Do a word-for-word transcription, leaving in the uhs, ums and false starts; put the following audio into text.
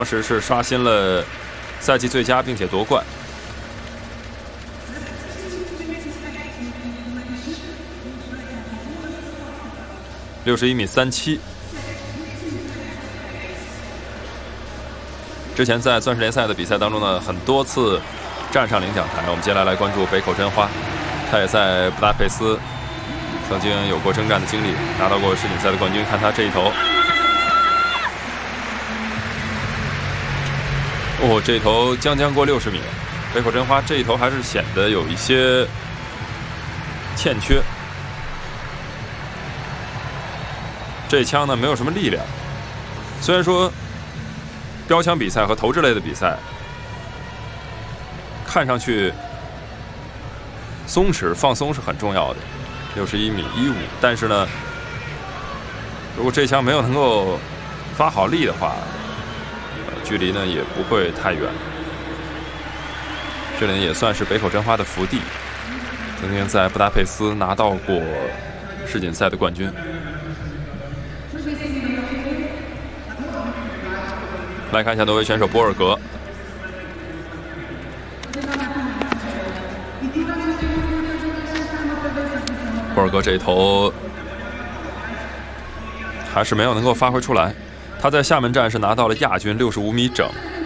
当时是刷新了赛季最佳，并且夺冠。六十一米三七。之前在钻石联赛的比赛当中呢，很多次站上领奖台。我们接下来来关注北口真花，他也在布达佩斯曾经有过征战的经历，拿到过世锦赛的冠军。看他这一头。 哦，这一头将将过六十米，北口真花这一头还是显得有一些欠缺。这一枪呢没有什么力量，虽然说标枪比赛和投掷类的比赛看上去松弛放松是很重要的，六十一米一五，但是呢，如果这枪没有能够发好力的话。 距离呢也不会太远，这里也算是北口真花的福地，曾经在布达佩斯拿到过世锦赛的冠军。来看一下挪威选手波尔格，波尔格这一头还是没有能够发挥出来。 他在厦门站是拿到了亚军，六十五米整。